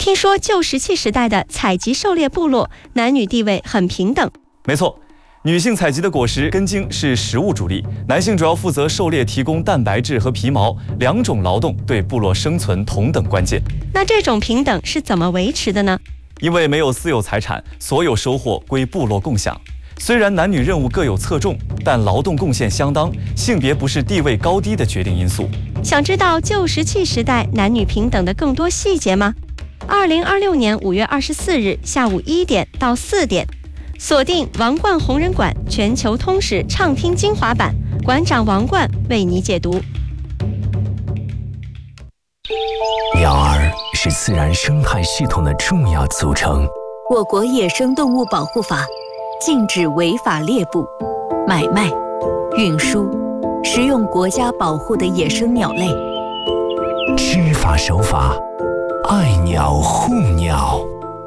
听说旧石器时代的采集狩猎部落，男女地位很平等。 没错，女性采集的果实、根茎是食物主力，男性主要负责狩猎，提供蛋白质和皮毛，两种劳动对部落生存同等关键。 那这种平等是怎么维持的呢？ 因为没有私有财产，所有收获归部落共享。虽然男女任务各有侧重，但劳动贡献相当，性别不是地位高低的决定因素。 想知道旧石器时代男女平等的更多细节吗？2026年5月24日下午1点到4点，锁定王冠红人馆全球通史畅听精华版，馆长王冠为你解读。 鸟儿是自然生态系统的重要组成。 我国野生动物保护法禁止违法猎捕、买卖、运输、食用国家保护的野生鸟类。 知法守法，爱鸟护鸟。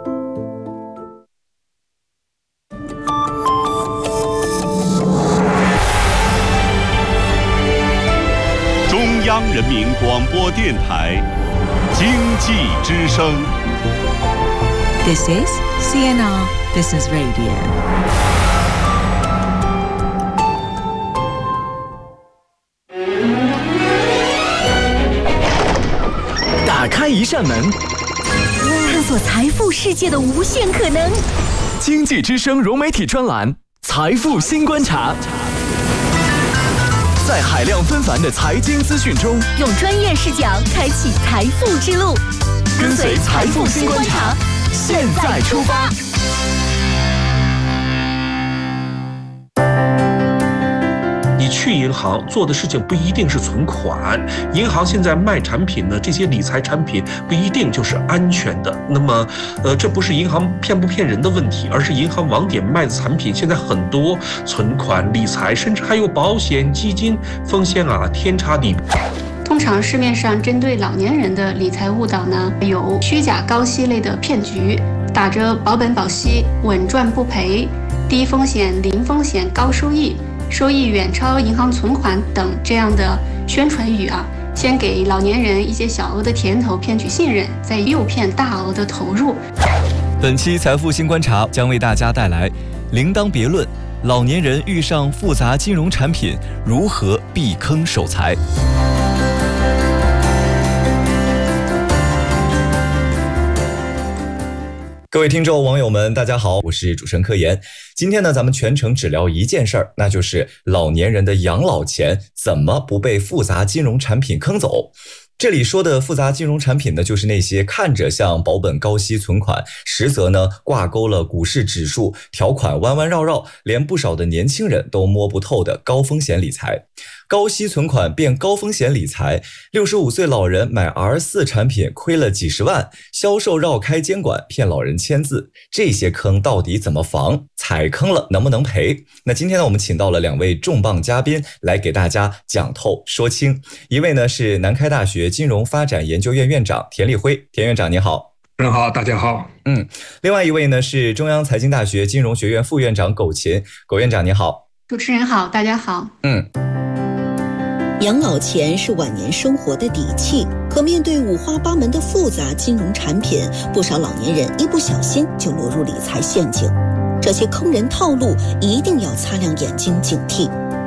中央人民广播电台经济之声。 This is CNR Business Radio。 打开一扇门， 探索财富世界的无限可能。 经济之声融媒体专栏《财富新观察》，在海量纷繁的财经资讯中， 用专业视角开启财富之路。 跟随财富新观察，现在出发。 你去银行做的事情不一定是存款，银行现在卖产品呢，这些理财产品不一定就是安全的。那么，这不是银行骗不骗人的问题，而是银行网点卖的产品现在很多，存款、理财，甚至还有保险、基金，风险天差地别。 通常市面上针对老年人的理财误导呢，有虚假高息类的骗局，打着保本保息、稳赚不赔、低风险、零风险、高收益、收益远超银行存款等这样的宣传语先给老年人一些小额的甜头骗取信任，再诱骗大额的投入。 本期财富新观察将为大家带来铃铛别论，老年人遇上复杂金融产品如何避坑守财。各位听众网友们大家好，我是主持人柯岩。今天呢，咱们全程只聊一件事儿，那就是老年人的养老钱怎么不被复杂金融产品坑走。这里说的复杂金融产品呢，就是那些看着像保本高息存款，实则呢挂钩了股市指数，条款弯弯绕绕，连不少的年轻人都摸不透的高风险理财。高息存款变高风险理财，65岁老人买 R4 产品亏了几十万，销售绕开监管骗老人签字，这些坑到底怎么防？踩坑了能不能赔？那今天呢，我们请到了2位重磅嘉宾来给大家讲透说清。一位呢是南开大学金融发展研究院院长田立辉，田院长你好。 好，大家好。 另外一位呢是中央财经大学金融学院副院长苟琴，苟院长你好。 主持人好，大家好。 养老钱是晚年生活的底气，可面对五花八门的复杂金融产品，不少老年人一不小心就落入理财陷阱。这些坑人套路一定要擦亮眼睛警惕。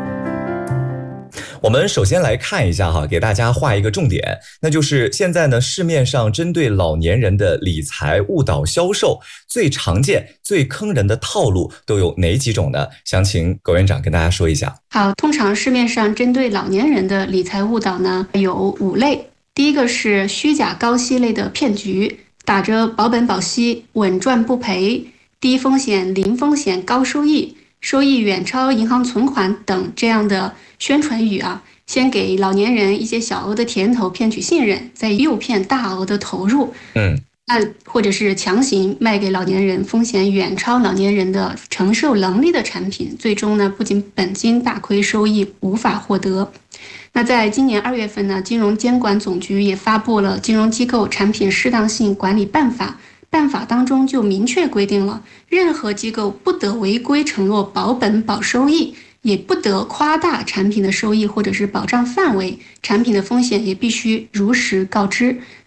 我们首先来看一下给大家画一个重点，那就是现在呢，市面上针对老年人的理财误导销售，最常见、最坑人的套路都有哪几种呢？想请苟院长跟大家说一下。 好，通常市面上针对老年人的理财误导呢，有5类。第一个是虚假高息类的骗局，打着保本保息、稳赚不赔、低风险、零风险、高收益、收益远超银行存款等这样的宣传语先给老年人一些小额的甜头骗取信任，再诱骗大额的投入。或者是强行卖给老年人风险远超老年人的承受能力的产品，最终呢不仅本金大亏，收益无法获得。那在今年2月份呢，金融监管总局也发布了《金融机构产品适当性管理办法》，办法当中就明确规定了，任何机构不得违规承诺保本保收益，也不得夸大产品的收益或者是保障范围，产品的风险也必须如实告知。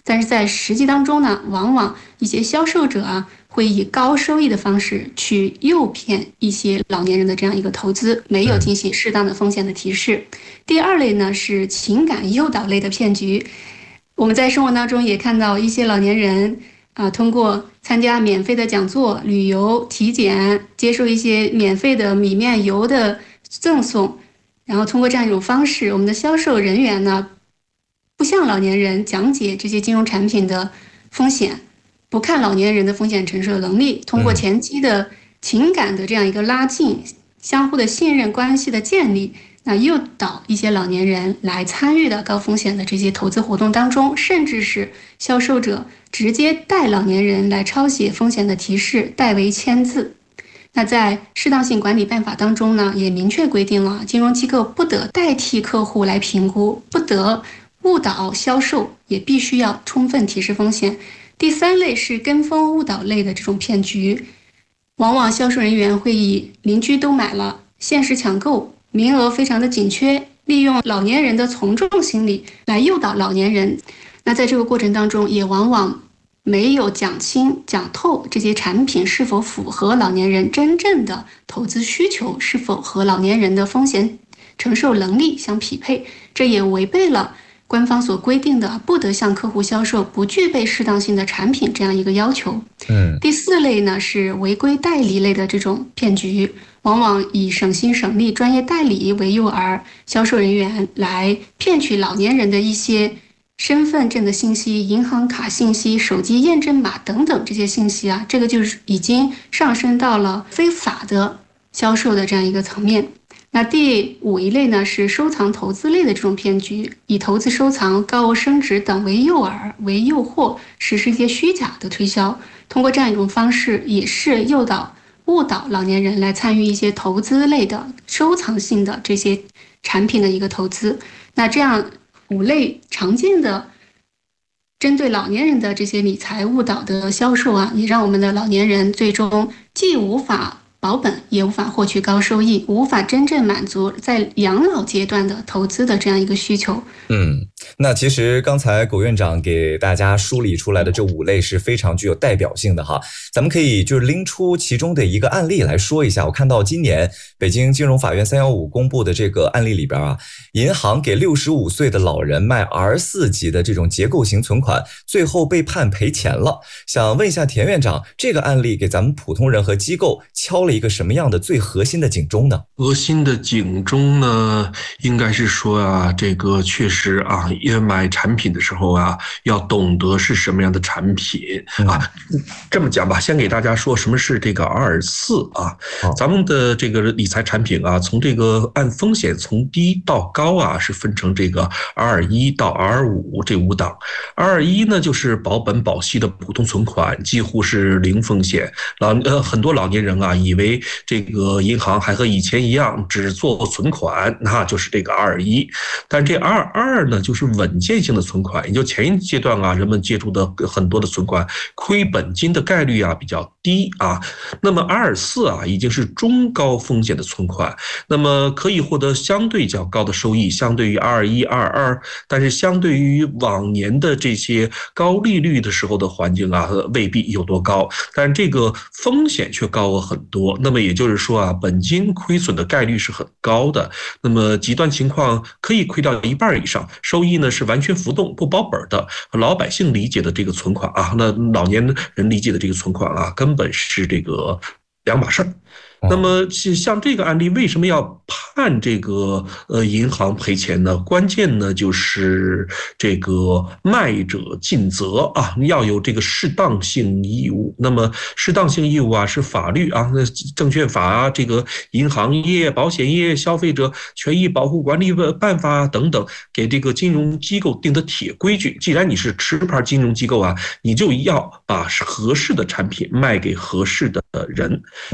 但是在实际当中呢，往往一些销售者啊会以高收益的方式去诱骗一些老年人的这样一个投资，没有进行适当的风险的提示。第二类呢是情感诱导类的骗局。我们在生活当中也看到一些老年人通过参加免费的讲座、旅游、体检，接受一些免费的米面油的赠送，然后通过这样一种方式，我们的销售人员呢不向老年人讲解这些金融产品的风险，不看老年人的风险承受能力，通过前期的情感的这样一个拉近，相互的信任关系的建立，那诱导一些老年人来参与到高风险的这些投资活动当中，甚至是销售者直接带老年人来抄写风险的提示，代为签字。那在适当性管理办法当中呢，也明确规定了金融机构不得代替客户来评估，不得误导销售，也必须要充分提示风险。第三类是跟风误导类的这种骗局，往往销售人员会以邻居都买了，限时抢购，名额非常的紧缺，利用老年人的从众心理来诱导老年人。那在这个过程当中，也往往没有讲清讲透这些产品是否符合老年人真正的投资需求，是否和老年人的风险承受能力相匹配，这也违背了官方所规定的不得向客户销售不具备适当性的产品这样一个要求。第四类呢是违规代理类的这种骗局，往往以省心省力专业代理为诱饵，销售人员来骗取老年人的一些身份证的信息、银行卡信息、手机验证码等等这些信息啊，这个就是已经上升到了非法的销售的这样一个层面。那第五一类呢是收藏投资类的这种骗局，以投资收藏、高额升值等为诱饵、为诱惑，实施一些虚假的推销，通过这样一种方式也是诱导、误导老年人来参与一些投资类的收藏性的这些产品的一个投资。那这样五类常见的针对老年人的这些理财误导的销售啊，也让我们的老年人最终既无法保本，也无法获取高收益，无法真正满足在养老阶段的投资的这样一个需求。 那其实刚才苟院长给大家梳理出来的这五类是非常具有代表性的哈，咱们可以就是拎出其中的一个案例来说一下。我看到今年北京金融法院315公布的这个案例里边啊，银行给65岁的老人卖 R4 级的这种结构型存款，最后被判赔钱了。想问一下田院长，这个案例给咱们普通人和机构敲了一个什么样的最核心的警钟呢？ 核心的警钟呢，应该是说啊，这个确实啊，买产品的时候啊，要懂得是什么样的产品啊。这么讲吧，先给大家说什么是这个 R4 啊。咱们的这个理财产品啊，从这个按风险从低到高啊，是分成这个 R1 到 R5 这5档。R1 呢，就是保本保息的普通存款，几乎是零风险。很多老年人啊，以为这个银行还和以前一样只做存款，那就是这个 R1。但这 R2 呢，就是稳健性的存款，也就前一阶段啊，人们接触的很多的存款亏本金的概率啊比较低啊。那么 R4 啊，已经是中高风险的存款，那么可以获得相对较高的收益，相对于 R1、R2，但是相对于往年的这些高利率的时候的环境啊，未必有多高，但这个风险却高了很多。那么也就是说啊，本金亏损的概率是很高的，那么极端情况可以亏掉一半以上，收益呢是完全浮动不保本的。老百姓理解的这个存款啊，那老年人理解的这个存款啊，根本是这个两码事儿。那么像这个案例为什么要判这个银行赔钱呢？关键呢就是这个卖者尽责啊，要有这个适当性义务。那么适当性义务啊是法律啊，那证券法啊，这个银行业、保险业、消费者权益保护管理办法等等，给这个金融机构定的铁规矩。既然你是持牌金融机构啊，你就要把合适的产品卖给合适的人。那么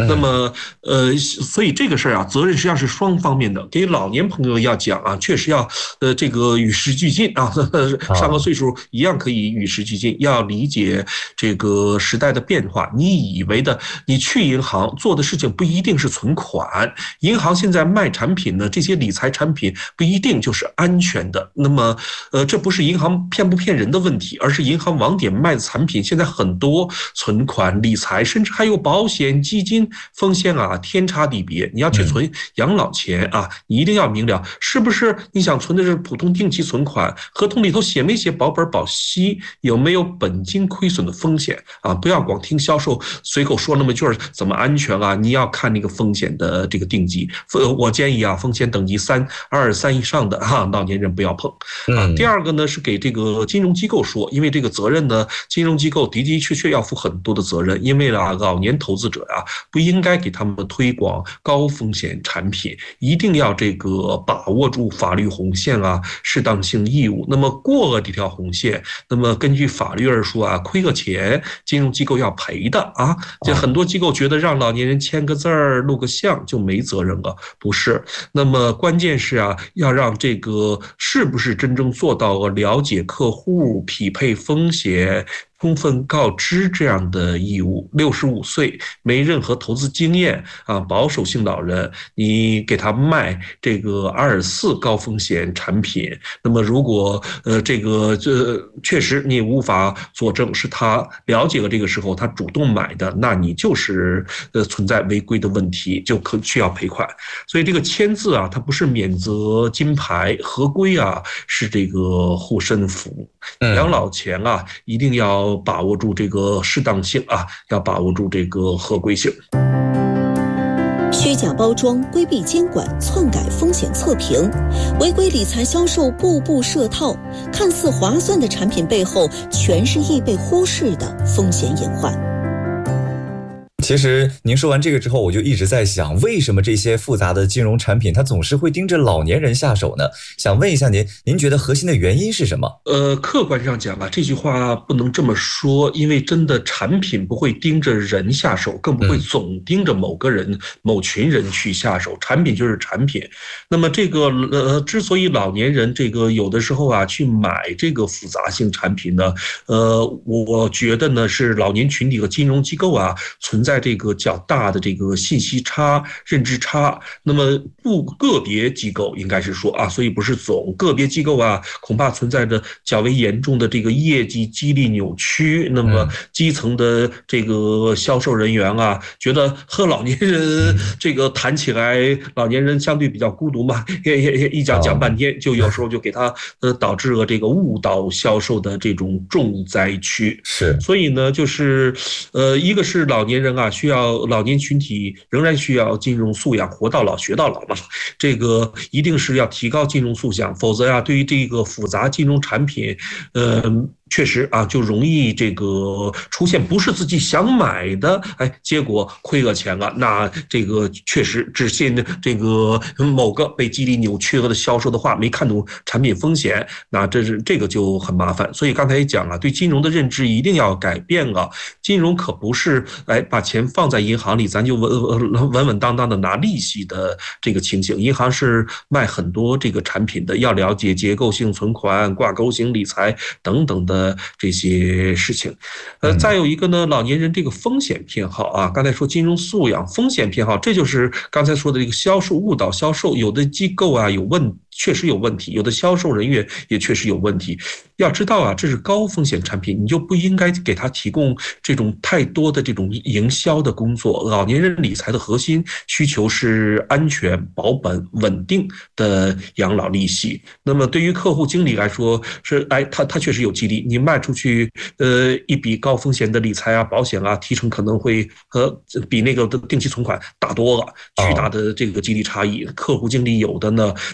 么所以这个事儿啊，责任实际上是双方面的。给老年朋友要讲啊，确实要这个与时俱进啊，上个岁数一样可以与时俱进，要理解这个时代的变化。你以为的，你去银行做的事情不一定是存款，银行现在卖产品呢，这些理财产品不一定就是安全的。那么这不是银行骗不骗人的问题，而是银行网点卖的产品现在很多存款、理财，甚至还有保险、基金，风险啊天差地别。你要去存养老钱啊，你一定要明了，是不是你想存的是普通定期存款，合同里头写没写保本保息，有没有本金亏损的风险啊？不要光听销售随口说那么句儿怎么安全啊，你要看那个风险的这个定级。我建议啊，风险等级2、3以上的老年人不要碰啊。第二个呢是给这个金融机构说，因为这个责任呢，金融机构的的确确要负很多的责任，因为老年投资者啊，不应该给他们推广高风险产品，一定要这个把握住法律红线啊，适当性义务。那么过了这条红线，那么根据法律而说啊，亏个钱，金融机构要赔的啊。这很多机构觉得让老年人签个字儿、录个像就没责任了，不是。那么关键是啊，要让这个是不是真正做到了解客户、匹配风险、充分告知这样的义务。65岁没任何投资经验啊，保守性老人，你给他卖这个阿尔4高风险产品，那么如果这确实你无法佐证是他了解了这个时候他主动买的，那你就是存在违规的问题，就需要赔款。所以这个签字啊，它不是免责金牌，合规啊是这个护身符。养老钱啊，一定要把握住这个适当性啊，要把握住这个合规性。 虚假包装、规避监管、篡改风险测评，违规理财销售步步设套，看似划算的产品背后，全是易被忽视的风险隐患。 其实您说完这个之后，我就一直在想，为什么这些复杂的金融产品它总是会盯着老年人下手呢？想问一下您觉得核心的原因是什么？ 客观上讲啊，这句话不能这么说，因为真的产品不会盯着人下手，更不会总盯着某个人、某群人去下手。产品就是产品。那么这个之所以老年人这个有的时候啊去买这个复杂性产品呢，我觉得呢是老年群体和金融机构啊存在这个较大的这个信息差、认知差。那么个别机构应该是说啊，所以不是总个别机构啊，恐怕存在着较为严重的这个业绩激励扭曲。那么基层的这个销售人员啊，觉得和老年人这个谈起来，老年人相对比较孤独嘛，一讲半天，就有时候就给他导致了这个误导销售的这种重灾区。 是， 所以呢，就是一个是老年人啊，老年群体仍然需要金融素养，活到老学到老嘛。这个一定是要提高金融素养，否则啊，对于这个复杂金融产品，确实啊，就容易这个出现不是自己想买的，结果亏了钱了。那这个确实只信这个某个被激励扭曲了的销售的话，没看懂产品风险，那这个就很麻烦。所以刚才也讲了，对金融的认知一定要改变了。金融可不是把钱放在银行里，咱就稳稳当当的拿利息的这个情形。银行是卖很多这个产品的，要了解结构性存款、挂钩型理财等等的这些事情。再有一个呢，老年人这个风险偏好啊，刚才说金融素养、风险偏好，这就是刚才说的这个销售误导销售。有的机构啊确实有问题，有的销售人员也确实有问题。要知道啊，这是高风险产品，你就不应该给他提供这种太多的这种营销的工作。老年人理财的核心需求是安全、保本、稳定的养老利息。那么对于客户经理来说，是他确实有激励，你卖出去一笔高风险的理财啊、保险啊，提成可能会比那个定期存款大多了，巨大的这个激励差异。客户经理有的呢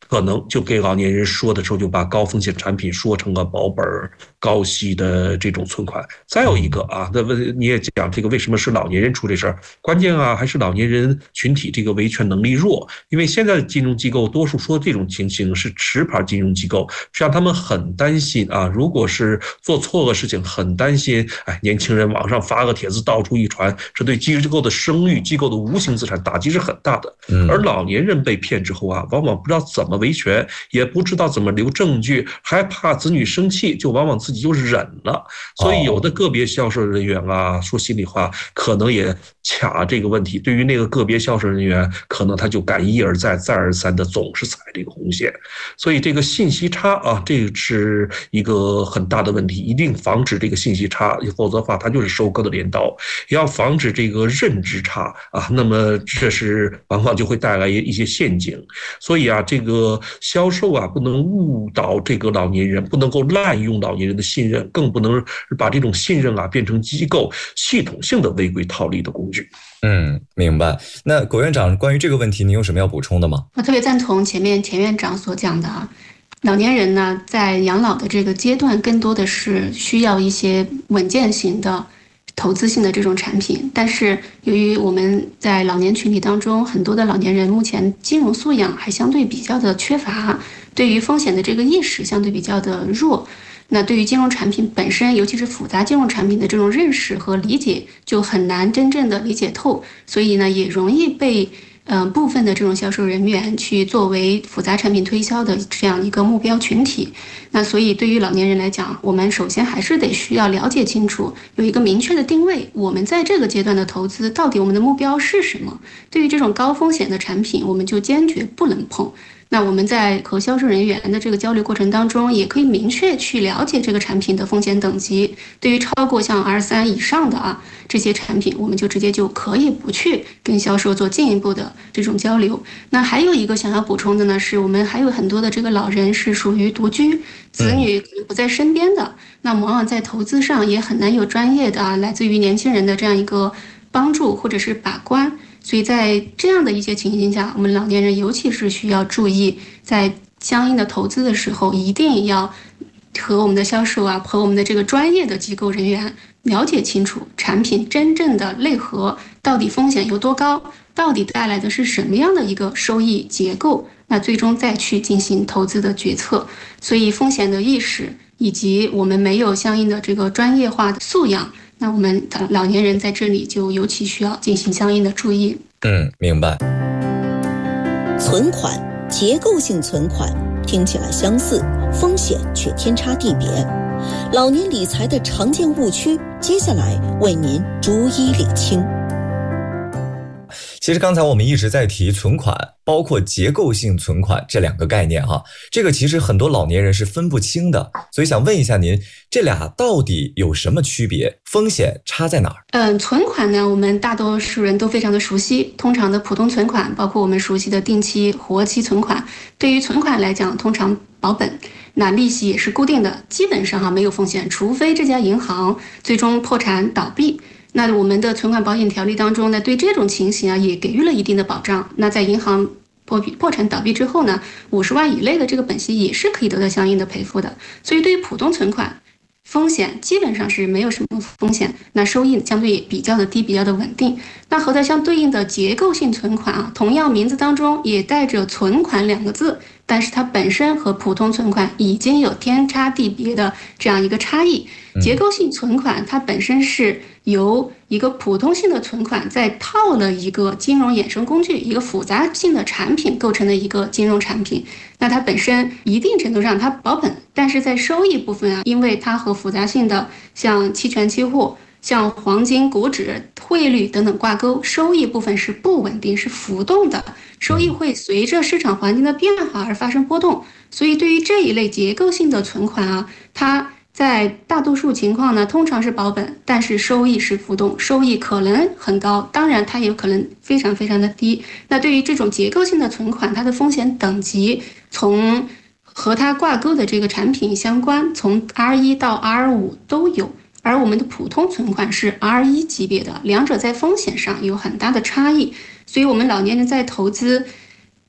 可能就给老年人说的时候，就把高风险产品说成了保本高息的这种存款。再有一个啊，那你也讲这个为什么是老年人出这事儿？关键啊，还是老年人群体这个维权能力弱。因为现在的金融机构多数说这种情形是持牌金融机构，实际上他们很担心啊，如果是做错了事情，很担心，年轻人网上发个帖子到处一传，这对机构的声誉、机构的无形资产打击是很大的。而老年人被骗之后啊，往往不知道怎么维权，也不知道怎么留证据，还怕子女生气，就往往自己就忍了。所以有的个别销售人员啊，说心里话，可能也卡这个问题。对于那个个别销售人员，可能他就敢一而再、再而三的总是踩这个红线。所以这个信息差啊，这个是一个很大的问题，一定防止这个信息差，否则的话它就是收割的镰刀。也要防止这个认知差啊，那么这是往往就会带来一些陷阱。所以啊，这个销售啊，不能误导这个老年人，不能够滥用老年人的信任，更不能把这种信任啊变成机构系统性的违规套利的工具。 明白。那苟院长，关于这个问题，您有什么要补充的吗？ 我特别赞同前面田院长所讲的啊，老年人呢，在养老的这个阶段，更多的是需要一些稳健型的投资性的这种产品。但是由于我们在老年群体当中，很多的老年人目前金融素养还相对比较的缺乏，对于风险的这个意识相对比较的弱，那对于金融产品本身，尤其是复杂金融产品的这种认识和理解，就很难真正的理解透，所以呢，也容易被部分的这种销售人员去作为复杂产品推销的这样一个目标群体。那所以对于老年人来讲，我们首先还是得需要了解清楚，有一个明确的定位，我们在这个阶段的投资到底我们的目标是什么。对于这种高风险的产品，我们就坚决不能碰。那我们在和销售人员的这个交流过程当中，也可以明确去了解这个产品的风险等级。对于超过像 R3 以上的这些产品，我们就直接就可以不去跟销售做进一步的这种交流。那还有一个想要补充的呢，是我们还有很多的这个老人是属于独居，子女不在身边的，那往往在投资上也很难有专业的来自于年轻人的这样一个帮助或者是把关。所以在这样的一些情形下，我们老年人尤其是需要注意，在相应的投资的时候，一定要和我们的销售和我们的这个专业的机构人员了解清楚产品真正的内核到底风险有多高，到底带来的是什么样的一个收益结构，那最终再去进行投资的决策。所以风险的意识以及我们没有相应的这个专业化的素养，那我们老年人在这里就尤其需要进行相应的注意。 明白。 存款、结构性存款听起来相似，风险却天差地别。老年理财的常见误区，接下来为您逐一理清。 其实刚才我们一直在提存款，包括结构性存款这两个概念这个其实很多老年人是分不清的，所以想问一下您，这俩到底有什么区别？风险差在哪儿？ 存款呢，我们大多数人都非常的熟悉，通常的普通存款，包括我们熟悉的定期、活期存款。对于存款来讲，通常保本，那利息也是固定的，基本上没有风险，除非这家银行最终破产倒闭。那我们的存款保险条例当中呢，对这种情形也给予了一定的保障。那在银行破产倒闭之后呢，50万以内的这个本息也是可以得到相应的赔付的。所以对于普通存款，风险基本上是没有什么风险，那收益相对也比较的低，比较的稳定。那和它相对应的结构性存款同样名字当中也带着存款2个字，但是它本身和普通存款已经有天差地别的这样一个差异。结构性存款它本身是由一个普通性的存款再套了一个金融衍生工具，一个复杂性的产品构成的一个金融产品。那它本身一定程度上它保本，但是在收益部分因为它和复杂性的像期权期货、像黄金、股指、汇率等等挂钩，收益部分是不稳定，是浮动的，收益会随着市场环境的变化而发生波动。所以对于这一类结构性的存款它在大多数情况呢，通常是保本，但是收益是浮动，收益可能很高，当然它也有可能非常非常的低。那对于这种结构性的存款，它的风险等级从和它挂钩的这个产品相关，从 R1 到 R5 都有。而我们的普通存款是 R1 级别的，两者在风险上有很大的差异。所以我们老年人在投资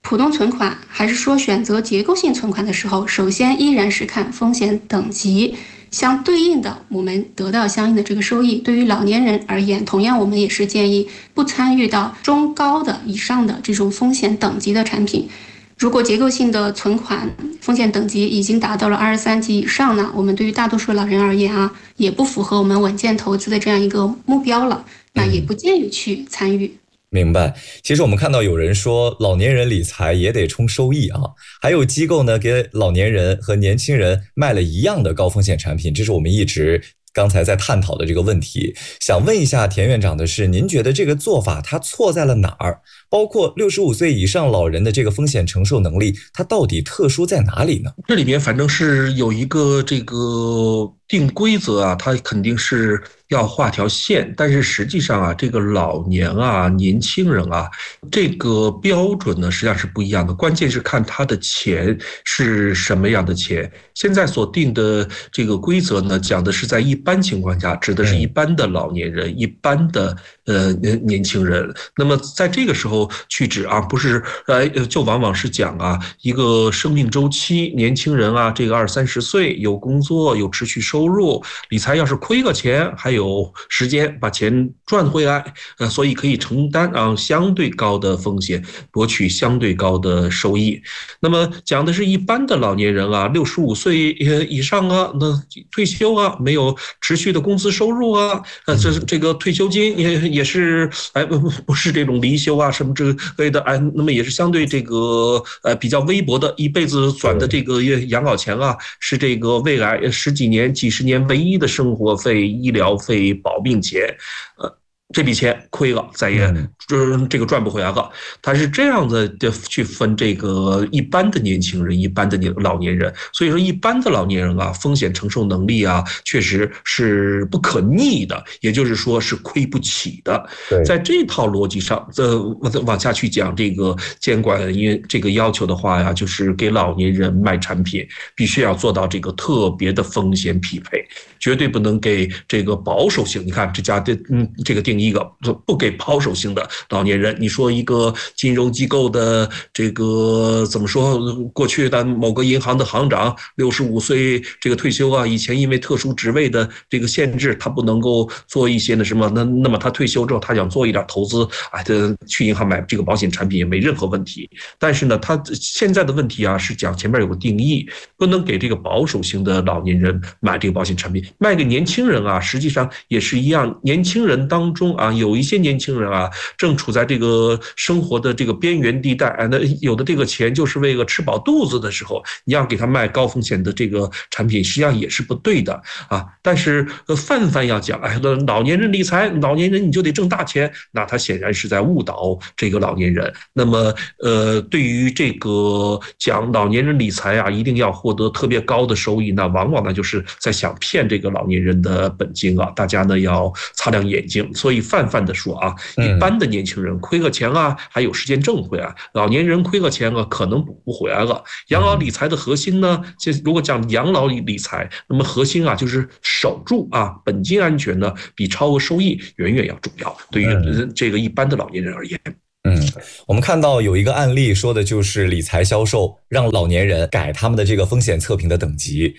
普通存款还是说选择结构性存款的时候，首先依然是看风险等级，相对应的我们得到相应的这个收益。对于老年人而言，同样我们也是建议不参与到中高的以上的这种风险等级的产品。如果结构性的存款风险等级已经达到了23级以上呢，我们对于大多数老人而言也不符合我们稳健投资的这样一个目标了，那也不建议去参与。 明白。其实我们看到有人说老年人理财也得冲收益还有机构呢给老年人和年轻人卖了一样的高风险产品，这是我们一直刚才在探讨的这个问题。想问一下田院长的是，您觉得这个做法它错在了哪儿？包括65岁以上老人的这个风险承受能力，它到底特殊在哪里呢？ 这里面反正是有一个这个定规则它肯定是要画条线，但是实际上这个老年年轻人这个标准呢实际上是不一样的，关键是看他的钱是什么样的钱。现在所定的这个规则呢，讲的是在一般情况下，指的是一般的老年人，一般的年轻人。那么在这个时候去指不是就往往是讲一个生命周期，年轻人这个20-30岁有工作有持续收入，理财要是亏个钱还有时间把钱赚回来，所以可以承担相对高的风险，博取相对高的收益。那么讲的是一般的老年人65岁以上那退休没有持续的工资收入这个退休金也是不是这种离休什么之类的那么也是相对这个比较微薄的，一辈子攒的这个养老钱是这个未来10几年几十年唯一的生活费、医疗费、保命钱。这笔钱亏了再也这个赚不回来了。他是这样的去分这个一般的年轻人、一般的老年人。所以说一般的老年人风险承受能力确实是不可逆的，也就是说是亏不起的。在这套逻辑上往下去讲这个监管这个要求的话就是给老年人卖产品必须要做到这个特别的风险匹配，绝对不能给这个保守性。你看这家这个定义不给保守性的老年人。你说一个金融机构的这个怎么说，过去的某个银行的行长65岁这个退休以前因为特殊职位的这个限制，他不能够做一些什么，那么他退休之后他想做一点投资去银行买这个保险产品也没任何问题。但是呢他现在的问题是讲前面有个定义，不能给这个保守性的老年人买这个保险产品。卖给年轻人实际上也是一样，年轻人当中有一些年轻人正处在这个生活的这个边缘地带那有的这个钱就是为了吃饱肚子的时候，你要给他卖高风险的这个产品，实际上也是不对的但是泛要讲老年人理财，老年人你就得挣大钱，那他显然是在误导这个老年人。那么对于这个讲老年人理财一定要获得特别高的收益，那往往呢就是在想骗这个老年人的本金大家呢要擦亮眼睛。所以泛的说一般的年轻人亏个钱还有时间挣回来，老年人亏个钱可能补不回来了。养老理财的核心呢，如果讲养老理财，那么核心就是守住本金安全呢比超额收益远远要重要，对于这个一般的老年人而言。 我们看到有一个案例说的就是理财销售让老年人改他们的这个风险测评的等级，